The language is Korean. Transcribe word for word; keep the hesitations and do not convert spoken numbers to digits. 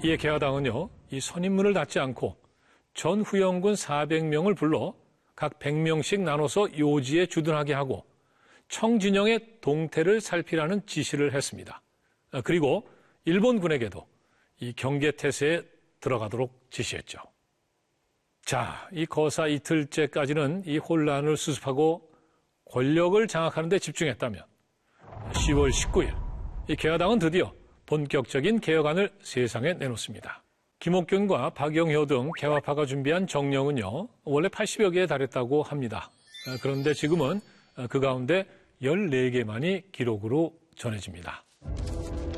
이에 개화당은요, 이 선임문을 닫지 않고 전 후영군 사백 명을 불러 각 백 명씩 나눠서 요지에 주둔하게 하고 청진영의 동태를 살피라는 지시를 했습니다. 그리고 일본군에게도 이 경계태세에 들어가도록 지시했죠. 자, 이 거사 이틀째까지는 이 혼란을 수습하고 권력을 장악하는 데 집중했다면 시월 십구일 이 개화당은 드디어 본격적인 개혁안을 세상에 내놓습니다. 김옥균과 박영효 등 개화파가 준비한 정령은요, 원래 팔십여 개에 달했다고 합니다. 그런데 지금은 그 가운데 열네 개만이 기록으로 전해집니다.